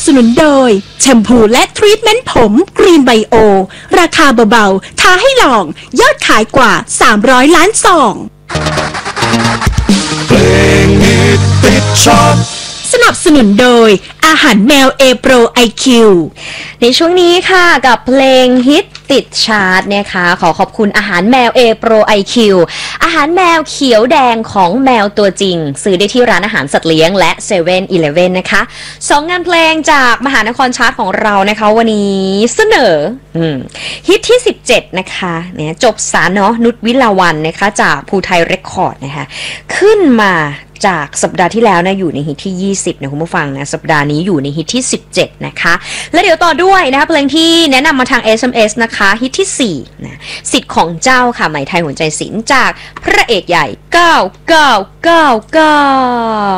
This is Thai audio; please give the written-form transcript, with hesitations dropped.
สนุนโดยแชมพูและทรีทเมนต์ผมกรีนไบโอราคาเบาๆท้าให้ลองยอดขายกว่า300 ล้านซองเพลงฮิตติดช็อตสนับสนุนโดยอาหารแมว A Pro IQ ในช่วงนี้ค่ะกับเพลงฮิตติดชาร์ตนะคะขอขอบคุณอาหารแมว A Pro IQ อาหารแมวเขียวแดงของแมวตัวจริงซื้อได้ที่ร้านอาหารสัตว์เลี้ยงและ7-Eleven นะคะ2 งานเพลงจากมหานครชาร์ตของเรานะคะวันนี้เสนอฮิตที่17นะคะเนี่ยจบสารเนาะนุชวิลาวันนะคะจากภูไทยเรคคอร์ดนะคะขึ้นมาจากสัปดาห์ที่แล้วนะอยู่ในฮิตที่20นะคุณผู้ฟังนะสัปดาห์นี้อยู่ในฮิตที่17นะคะและเดี๋ยวต่อด้วยนะคะเพลงที่แนะนำมาทาง SMS นะคะฮิตที่4นะสิทธิ์ของเจ้าค่ะไหมไทยหัวใจศิลป์จากพระเอกใหญ่9 9 9 9